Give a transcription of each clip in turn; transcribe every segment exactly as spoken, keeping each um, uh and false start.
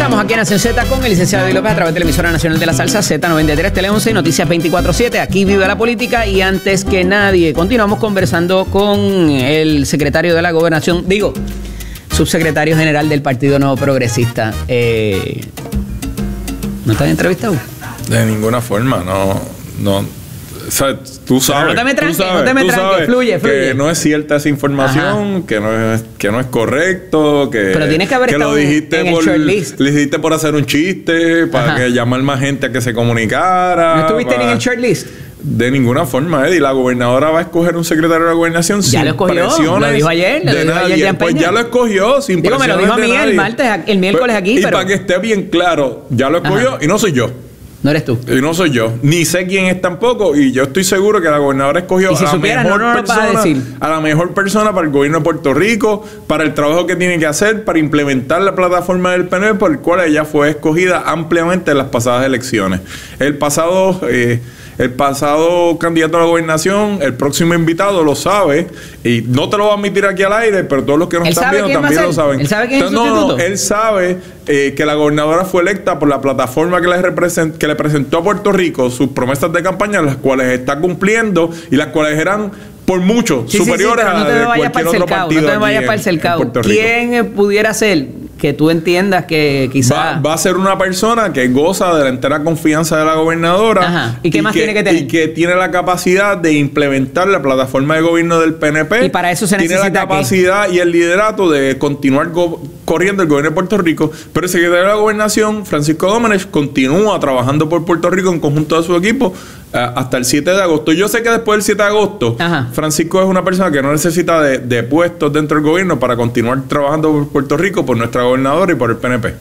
Estamos aquí en Nación Z con el licenciado Eddie López a través de la emisora nacional de la salsa Z noventa y tres, Tele once y Noticias veinticuatro siete. Aquí vive la política y antes que nadie continuamos conversando con el secretario de la Gobernación, digo, subsecretario general del Partido Nuevo Progresista. Eh, ¿No estás entrevistado? De ninguna forma, no, no. O sea, tú sabes, no te me tranques, tú sabes, no te me tú tranques, sabes fluye, fluye. Que no es cierta esa información, que no es que no es correcto, que, Pero tienes que haber que estado lo dijiste en el por, shortlist. lo dijiste por hacer un chiste, para Ajá. que llamar más gente a que se comunicara. ¿No estuviste para... en el shortlist? De ninguna forma, Eddie. La gobernadora va a escoger un secretario de la gobernación ya sin lo escogió, presiones lo dijo ayer, lo de dijo nadie. ayer Jan Pues Peña. ya lo escogió sin Digo, me lo presiones dijo a mí de el nadie. martes, el miércoles Pero, aquí, y pero... para que esté bien claro, ya lo escogió. Ajá. Y no soy yo. No eres tú. Y no soy yo. Ni sé quién es tampoco. Y yo estoy seguro que la gobernadora escogió si a, la supieras, mejor no, no, no persona, a, decir. a la mejor persona para el gobierno de Puerto Rico, para el trabajo que tiene que hacer, para implementar la plataforma del P N P por el cual ella fue escogida ampliamente en las pasadas elecciones. El pasado... Eh, El pasado candidato a la gobernación, el próximo invitado lo sabe, y no te lo voy a admitir aquí al aire, pero todos los que nos ¿Él están sabe viendo quién va también a lo ser? saben. ¿Él sabe quién es el Entonces, no, sustituto? no, él sabe eh, que la gobernadora fue electa por la plataforma que le, represent, que le presentó a Puerto Rico sus promesas de campaña, las cuales está cumpliendo y las cuales eran por mucho sí, superiores sí, sí, no a te de vayas cualquier para el otro cercado, partido. No te vayas en, para el cercado. Puerto Rico. ¿Quién pudiera ser que tú entiendas que quizás... Va, va a ser una persona que goza de la entera confianza de la gobernadora. Ajá. ¿Y qué más que, tiene que tener? Y que tiene la capacidad de implementar la plataforma de gobierno del P N P. Y para eso se tiene necesita la capacidad ¿qué? y el liderato de continuar go- corriendo el gobierno de Puerto Rico. Pero el secretario de la Gobernación, Francisco Domenech, continúa trabajando por Puerto Rico en conjunto de su equipo uh, hasta el siete de agosto. Yo sé que después del siete de agosto, Ajá. Francisco es una persona que no necesita de, de puestos dentro del gobierno para continuar trabajando por Puerto Rico, por nuestra gobernadora y por el P N P.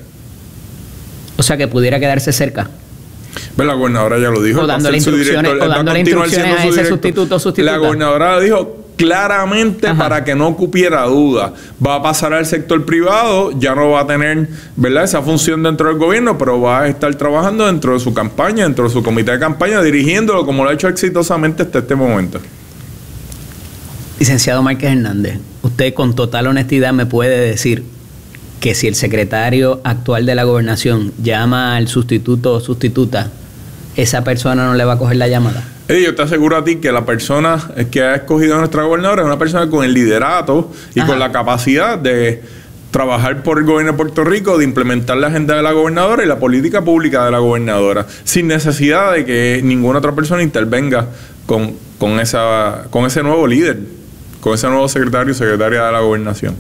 O sea, que pudiera quedarse cerca. La gobernadora ya lo dijo. O dándole instrucciones, o dándole instrucciones a ese sustituto o sustituta. La gobernadora dijo claramente, ajá, para que no cupiera duda. Va a pasar al sector privado, ya no va a tener, ¿verdad?, esa función dentro del gobierno, pero va a estar trabajando dentro de su campaña, dentro de su comité de campaña, dirigiéndolo como lo ha hecho exitosamente hasta este momento. Licenciado Márquez Hernández, usted con total honestidad me puede decir que si el secretario actual de la gobernación llama al sustituto o sustituta, esa persona no le va a coger la llamada. Eddie, yo te aseguro a ti que la persona que ha escogido a nuestra gobernadora es una persona con el liderato y ajá, con la capacidad de trabajar por el gobierno de Puerto Rico, de implementar la agenda de la gobernadora y la política pública de la gobernadora, sin necesidad de que ninguna otra persona intervenga con, con, esa, con ese nuevo líder, con ese nuevo secretario o secretaria de la gobernación.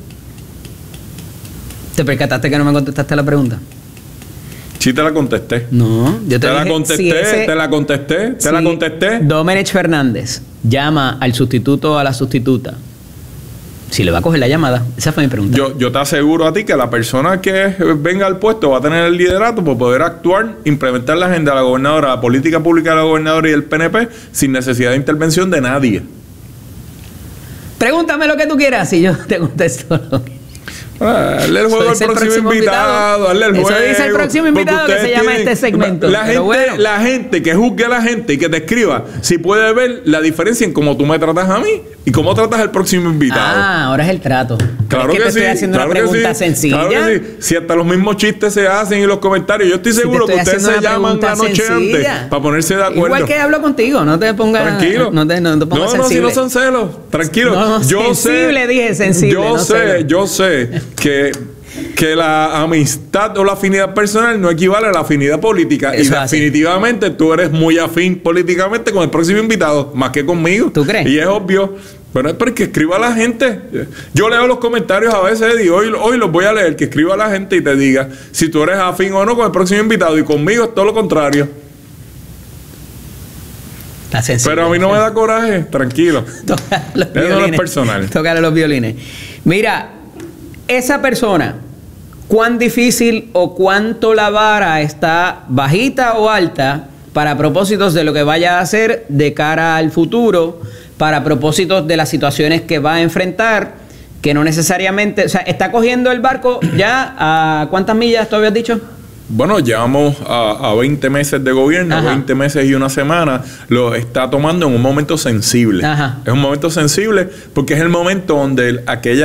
¿Te percataste que no me contestaste la pregunta? Sí te la contesté. No, yo te, te dije, la contesté, si ese, te la contesté, te si la contesté. Domenech Fernández llama al sustituto o a la sustituta, si le va a coger la llamada. Esa fue mi pregunta. Yo, yo te aseguro a ti que la persona que venga al puesto va a tener el liderato por poder actuar, implementar la agenda de la gobernadora, la política pública de la gobernadora y del P N P sin necesidad de intervención de nadie. Pregúntame lo que tú quieras y yo te contesto lo que... Ah, hazle el juego al próximo, próximo invitado, hazle el Eso juego. Dice el próximo invitado que se llama tienen, este segmento. La gente, bueno. la gente que juzgue a la gente y que te escriba, si puede ver la diferencia en cómo tú me tratas a mí y cómo tratas al próximo invitado. Ah, ahora es el trato. Claro es que, que te sí. estoy haciendo Claro una pregunta sí, sencilla. Claro que sí. Si hasta los mismos chistes se hacen en los comentarios, yo estoy seguro si que ustedes se llaman la noche sencilla. antes para ponerse de acuerdo. Igual que hablo contigo, no te pongas. Tranquilo. No te, no te pongas no, no, sensible. si no son celos. Tranquilo. No, no, yo sensible, sé, dije sensible. Yo no sé, celos. yo sé que. que la amistad o la afinidad personal no equivale a la afinidad política. Eso y definitivamente así. Tú eres muy afín políticamente con el próximo invitado, más que conmigo. ¿Tú crees? Y es obvio. Pero es porque escriba a la gente. Yo leo los comentarios a veces y hoy, hoy los voy a leer. Que escriba a la gente y te diga si tú eres afín o no con el próximo invitado. Y conmigo es todo lo contrario. Pero a mí no me da coraje. Tranquilo. Toca los Eso no es personal. Tócale los violines. Mira, esa persona, ¿cuán difícil o cuánto la vara está bajita o alta para propósitos de lo que vaya a hacer de cara al futuro, para propósitos de las situaciones que va a enfrentar, que no necesariamente, o sea, está cogiendo el barco ya a ¿cuántas millas tú habías dicho? Bueno, llevamos a, a veinte meses de gobierno, ajá, veinte meses y una semana, lo está tomando en un momento sensible. Ajá. Es un momento sensible porque es el momento donde aquellas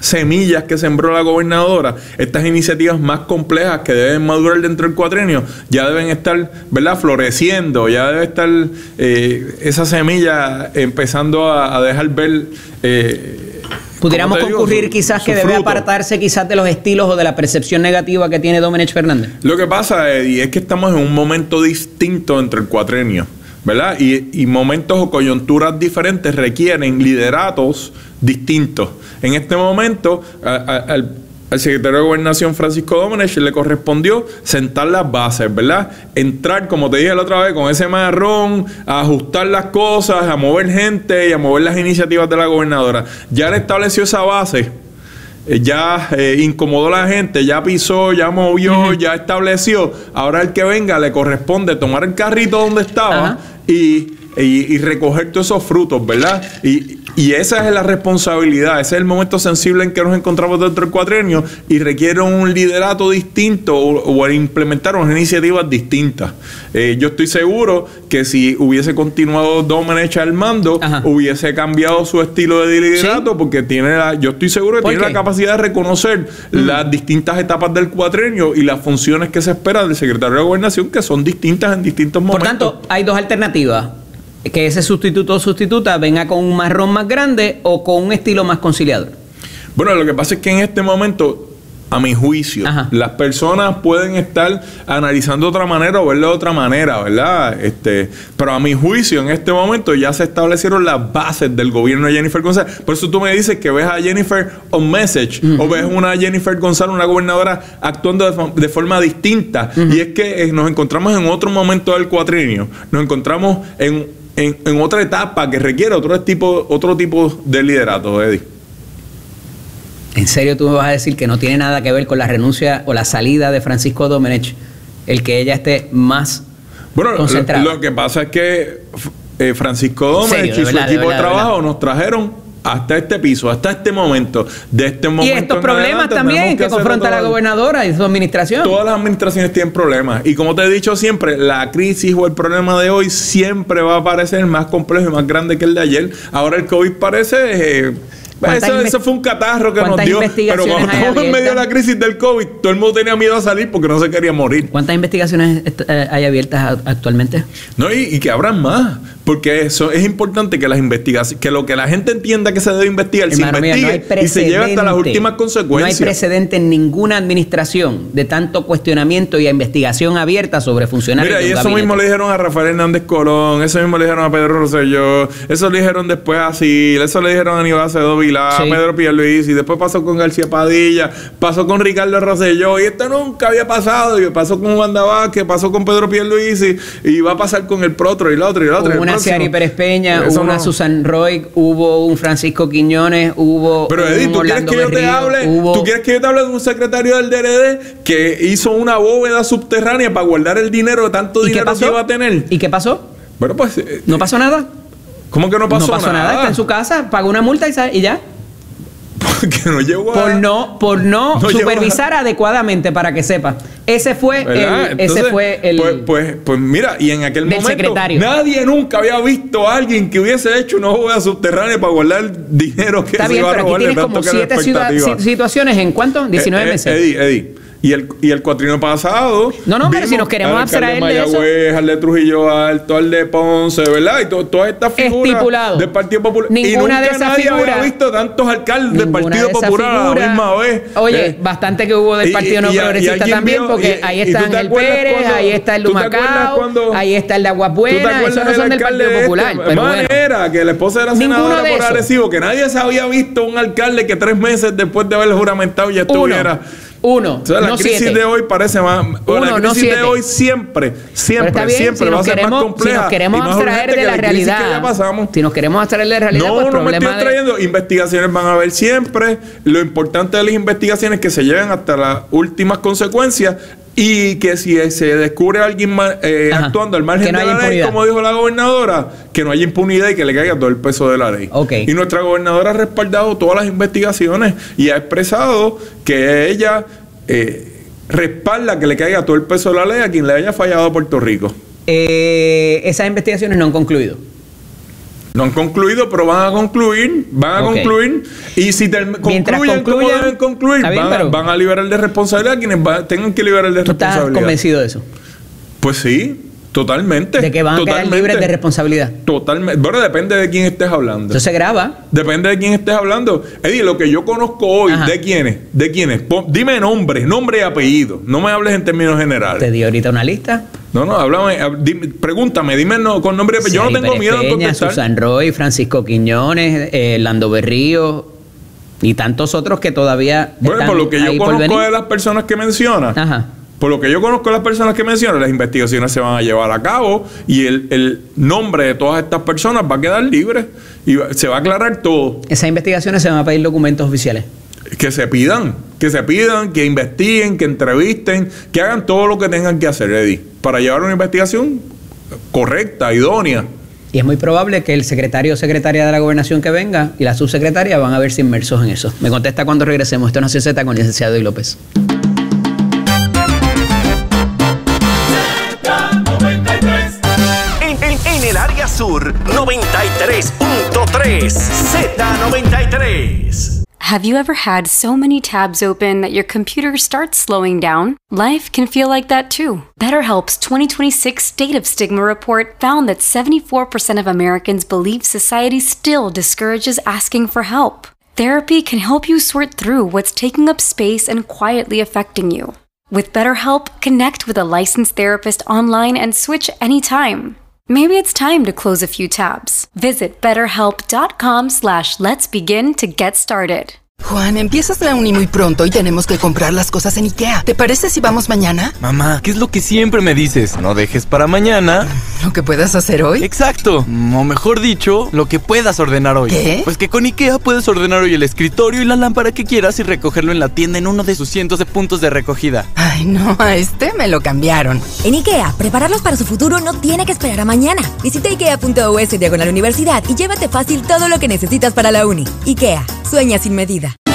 semillas que sembró la gobernadora, estas iniciativas más complejas que deben madurar dentro del cuatrienio, ya deben estar, ¿verdad?, floreciendo, ya debe estar eh, esa semilla empezando a, a dejar ver... Eh, Pudiéramos concurrir digo, su, quizás su que fruto. Debe apartarse quizás de los estilos o de la percepción negativa que tiene Domenech Fernández. Lo que pasa, Eddie, es que estamos en un momento distinto entre el cuatrienio, ¿verdad? Y, y momentos o coyunturas diferentes requieren lideratos distintos. En este momento, a, a, al, al secretario de Gobernación, Francisco Domenech, le correspondió sentar las bases, ¿verdad? Entrar, como te dije la otra vez, con ese marrón, a ajustar las cosas, a mover gente y a mover las iniciativas de la gobernadora. Ya le estableció esa base. Ya eh, incomodó a la gente, ya pisó, ya movió, uh-huh. ya estableció. Ahora el que venga le corresponde tomar el carrito donde estaba uh-huh. y, y, y recoger todos esos frutos, ¿verdad? Y, y esa es la responsabilidad, ese es el momento sensible en que nos encontramos dentro del cuatrienio y requiere un liderato distinto o, o implementar unas iniciativas distintas. Eh, yo estoy seguro que si hubiese continuado Domenech al mando, Ajá. hubiese cambiado su estilo de liderato, ¿sí? porque tiene la, yo estoy seguro que tiene qué? la capacidad de reconocer mm. las distintas etapas del cuatrienio y las funciones que se esperan del secretario de Gobernación, que son distintas en distintos momentos. Por tanto, hay dos alternativas. Que ese sustituto o sustituta venga con un marrón más grande o con un estilo más conciliador. Bueno, lo que pasa es que en este momento, a mi juicio, Ajá. las personas pueden estar analizando de otra manera o verlo de otra manera, ¿verdad? Este, pero a mi juicio, en este momento ya se establecieron las bases del gobierno de Jennifer González. Por eso tú me dices que ves a Jennifer on message uh-huh. o ves una Jennifer González, una gobernadora, actuando de, de forma distinta. Uh-huh. Y es que eh, nos encontramos en otro momento del cuatrienio. Nos encontramos en... En, en otra etapa que requiere otro tipo, otro tipo de liderato, Eddie. ¿En serio tú me vas a decir que no tiene nada que ver con la renuncia o la salida de Francisco Domenech, el que ella esté más bueno, concentrada? Lo, lo que pasa es que eh, Francisco Domenech y su verdad, equipo de, verdad, de trabajo de nos trajeron hasta este piso, hasta este momento, de este momento. Y estos problemas también que, que confronta la gobernadora y su administración. Todas las administraciones tienen problemas. Y como te he dicho siempre, la crisis o el problema de hoy siempre va a parecer más complejo y más grande que el de ayer. Ahora el COVID parece... Eh, Eso, eso fue un catarro que nos dio. Pero cuando estamos en medio de la crisis del COVID, todo el mundo tenía miedo a salir porque no se quería morir. ¿Cuántas investigaciones eh, hay abiertas actualmente? No, y, y que habrán más. Porque eso es importante que las investigaciones, que lo que la gente entienda que se debe investigar, Hermano se investigue mío, no y se lleve hasta las últimas consecuencias. No hay precedente en ninguna administración de tanto cuestionamiento y investigación abierta sobre funcionarios. Mira, y eso mismo le dijeron a Rafael Hernández Colón, eso mismo le dijeron a Pedro Rosselló, eso le dijeron después a Sil, eso le dijeron a Aníbal Acevedo Vilá, sí. a Pedro Pierluisi, y después pasó con García Padilla, pasó con Ricardo Rosselló, y esto nunca había pasado, y pasó con Wanda Vázquez, pasó con Pedro Pierluisi, y va a pasar con el otro, y el otro, y el otro. Hubo una Ciari Pérez Peña, hubo una no. Susan Roy, hubo un Francisco Quiñones, hubo Pero Eddie, un ¿tú quieres que yo te hable? Hubo... ¿Tú quieres que yo te hable de un secretario del D R D que hizo una bóveda subterránea para guardar el dinero de tanto dinero que iba a tener? ¿Y qué pasó? Bueno, pues... Eh, ¿No pasó nada? ¿Cómo que no pasó nada? No pasó nada, nada. Está en su casa, pagó una multa y, y ya. Porque no llegó a... Por no, por no, no supervisar a... adecuadamente, para que sepa. Ese fue el, Entonces, ese fue el pues, pues, pues mira, y en aquel momento secretario. Nadie nunca había visto a alguien que hubiese hecho una bóveda subterránea para guardar el dinero que Está se bien, iba a robar. Está bien, pero aquí tienes como siete ciudad, situaciones. ¿En cuánto? diecinueve eh, eh, meses. Eddie, Eddie. Y el, y el cuatrienio pasado. No, no, pero si nos queremos abstraer de eso. Mayagüez, al de Trujillo Alto, al de Ponce, ¿verdad? Y to, todas estas figuras Estipulado. del Partido Popular. Ninguna y nunca de esas nadie figuras. había visto tantos alcaldes del Partido de Popular a la misma vez. Oye, eh, bastante que hubo del Partido y, No y, Progresista y también, vio, porque y, ahí está Ángel Pérez, cuando, ahí está el Lumacao, ahí está el de Aguabuena. Esos no son del Partido Popular. De pero manera bueno, que la esposa era senadora por Arecibo, que nadie se había visto un alcalde que tres meses después de haber juramentado ya estuviera. Uno, o sea, la no crisis siete. de hoy parece más... Uno, la crisis no de hoy siempre, siempre, bien, siempre si va a ser queremos, más compleja. Si nos queremos abstraer de la, la realidad, si nos queremos abstraer de la realidad, no, pues no me estoy abstrayendo. De... Investigaciones van a haber siempre. Lo importante de las investigaciones es que se lleven hasta las últimas consecuencias y que si se descubre a alguien eh, actuando al margen no de la ley, impunidad. Como dijo la gobernadora, que no haya impunidad y que le caiga todo el peso de la ley. Okay. Y nuestra gobernadora ha respaldado todas las investigaciones y ha expresado que ella... Eh, respalda que le caiga todo el peso de la ley a quien le haya fallado a Puerto Rico. Eh, esas investigaciones no han concluido. No han concluido, pero van a concluir, van a okay. concluir. Y si concluyen como deben concluir, bien, van, pero... van a liberar de responsabilidad a quienes va, tengan que liberar de ¿Tú responsabilidad. ¿Estás convencido de eso? Pues sí. Totalmente. De que van totalmente, a quedar libres de responsabilidad. Totalmente. Bueno, depende de quién estés hablando. Eso se graba. Depende de quién estés hablando. Eddie, lo que yo conozco hoy, Ajá. ¿de quiénes? ¿De quiénes? Pon, dime nombre, nombre y apellido. No me hables en términos generales. Te di ahorita una lista. No, no, háblame, dime, pregúntame, dime no, con nombre y apellido. Yo no tengo miedo de contestar. Susan Roy, Francisco Quiñones, eh, Lando Berrío y tantos otros que todavía Bueno, están por lo que yo ahí conozco de las personas que mencionas. Ajá. Por lo que yo conozco de las personas que mencionan, las investigaciones se van a llevar a cabo y el, el nombre de todas estas personas va a quedar libre y va, se va a aclarar todo. Esas investigaciones se van a pedir documentos oficiales. Que se pidan, que se pidan, que investiguen, que entrevisten, que hagan todo lo que tengan que hacer, Eddie, para llevar una investigación correcta, idónea. Y es muy probable que el secretario o secretaria de la gobernación que venga y la subsecretaria van a verse inmersos en eso. Me contesta cuando regresemos. Esto es Nación Z con el licenciado Eddie López. Sur noventa y tres punto tres Z noventa y tres. Have you ever had so many tabs open that your computer starts slowing down? Life can feel like that too. BetterHelp's twenty twenty-six State of Stigma report found that seventy-four percent of Americans believe society still discourages asking for help. Therapy can help you sort through what's taking up space and quietly affecting you. With BetterHelp, connect with a licensed therapist online and switch anytime. Maybe it's time to close a few tabs. Visit betterhelp.com slash let's begin to get started. Juan, empiezas la uni muy pronto y tenemos que comprar las cosas en IKEA. ¿Te parece si vamos mañana? Mamá, ¿qué es lo que siempre me dices? No dejes para mañana ¿lo que puedas hacer hoy? Exacto, o mejor dicho, lo que puedas ordenar hoy. ¿Qué? Pues que con IKEA puedes ordenar hoy el escritorio y la lámpara que quieras y recogerlo en la tienda en uno de sus cientos de puntos de recogida. Ay, no, a este me lo cambiaron. En IKEA, prepararlos para su futuro no tiene que esperar a mañana. Visita ikea.us diagonal universidad y llévate fácil todo lo que necesitas para la uni. IKEA, sueña sin medida.